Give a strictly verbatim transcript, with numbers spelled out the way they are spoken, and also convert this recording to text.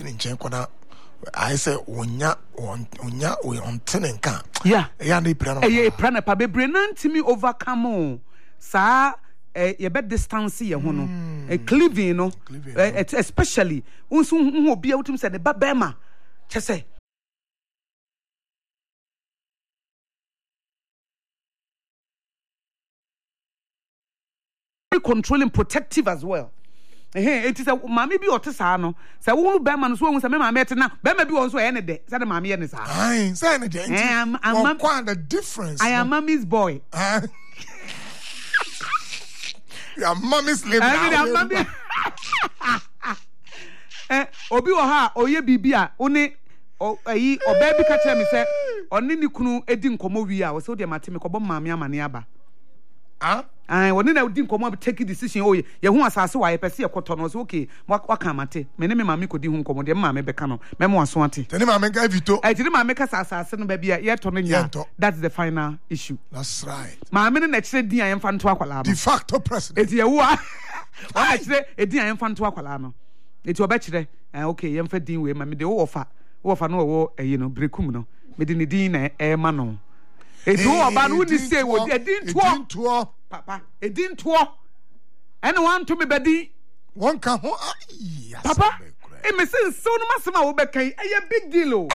in Chenkona. I say, Unya, Unya, on Tenenka. Yeah, Yanni Prana. A prana pabe brennan to me overcome. Sa a bed distance here, Hono. A cleaving, you know, especially. Unsoon who be out to say the Babema. Chese. Controlling, protective as well. Hey, it is a mammy be otisano. So, won't Berman swim with a mamma met now. Berman be also any day. Said the mammy and his I ain't saying it. I am, I'm quite a difference. I am mommy's boy. Your mommy's living. I mean, eh, Obi Oha, Oye Bibia, One, or a or baby catcher me said, or Nini Kunu, Edin Comovia, or so dear Matimico Mamma Maniaba. Ah? I when I didn't come up take a decision. Oh, you want us so I perceive a cotton was okay. What what can mate? Many mammy could do come with mamma becano. Memoir swanty. Then mamma gave you to. I didn't make us assassin baby yet on the That's the final issue. That's right. Mamma and said, dear infant to Aqualano. De facto president. It's your what? I say, a dear infant to Aqualano. It's your bachelor. Okay, young fed dean with mammy the offer. Offer no, you know, Brecumno. Medini Dean, a mano. It's all about who you say what they didn't to Papa, it didn't talk. Anyone to me, Betty? One come home. Papa, it may say so much. A big deal.